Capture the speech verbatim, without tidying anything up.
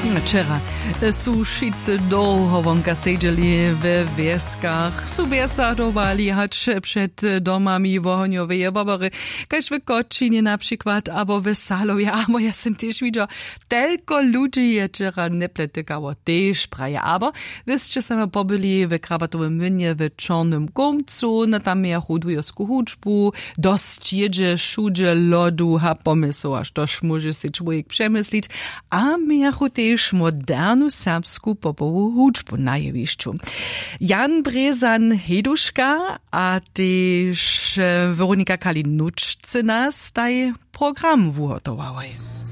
Včera su šice dlouho vonka sedeli ve vieskach, su biesadovali hač před domami vohňoveje vobory, kaž v Kočinie například, abo v Salově, abo ja sam tež viděl, telko ludzi je včera nepletekało tež praje, abo vysče same pobyli v Krabatovem młynie w Czarnym Gomcu, na tam je hodujosku hudžbu, dost jedzie šudže lodu ha pomysł, aż tož może si człowiek przemyslić, a miachu tež modernu serbsku popovu hudžbu na jevišću. Jan Brezan Heduška a tež Veronika Kalinučce nas taj program vuhotovali.